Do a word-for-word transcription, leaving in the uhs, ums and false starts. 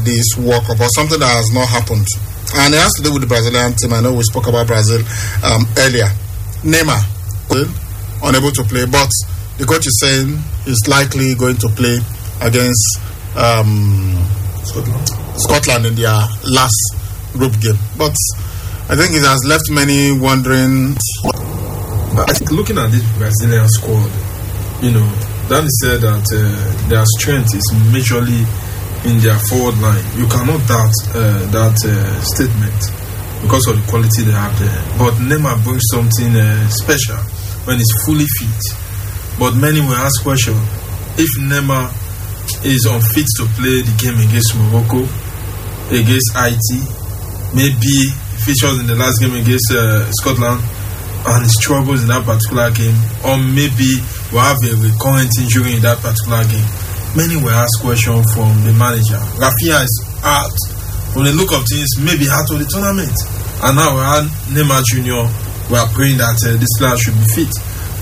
this World Cup, or something that has not happened. And it has to do with the Brazilian team. I know we spoke about Brazil um, earlier. Neymar, unable to play, but the coach is saying he's likely going to play against um, Scotland. Scotland in their last group game. But I think it has left many wondering. I think looking at this Brazilian squad, you know, Danny said that uh, their strength is majorly in their forward line. You cannot doubt uh, that uh, statement because of the quality they have there. But Neymar brings something uh, special when he's fully fit. But many will ask question, if Neymar is unfit to play the game against Morocco, against Haiti, maybe features in the last game against uh, Scotland and struggles in that particular game, or maybe we'll have a recurrent injury in that particular game. Many will ask questions from the manager. Rafinha is out. From the look of things, maybe out of the tournament. And now we have Neymar Junior We are praying that uh, this player should be fit.